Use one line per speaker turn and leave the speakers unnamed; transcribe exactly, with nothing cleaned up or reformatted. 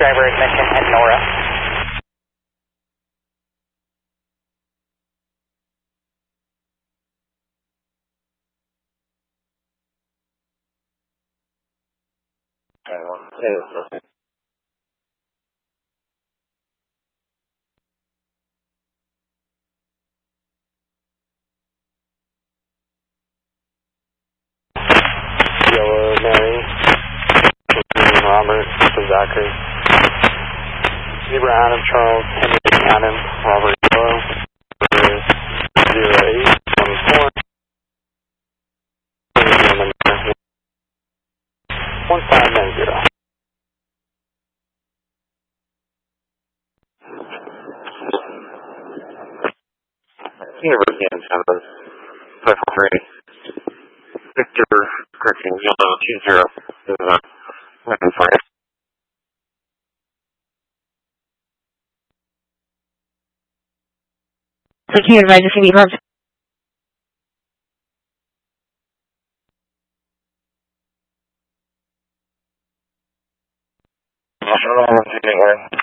driver ignition at Nora.
Okay. Yellow Mary, Robert, Zachary, Zebra Adam, Charles, Henry Adam, Robert Yellow, zero eight one four, one five nine zero. University antennas, five four three, Victor, correction, Yellow two zero, is uh, weapon fire.
So can you advise if you need help?
I don't know anywhere.